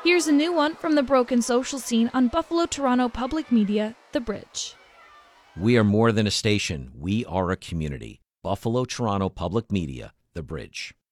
Here's a new one from the broken social scene on Buffalo Toronto Public Media, The Bridge. We are more than a station. We are a community. Buffalo Toronto Public Media, The Bridge.